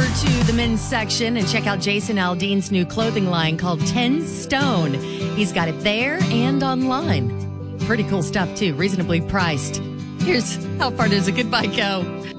to the men's section and check out Jason Aldean's new clothing line called 10 Stone. He's got it there and online. Pretty cool stuff, too. Reasonably priced. Here's How Far Does a Goodbye Go?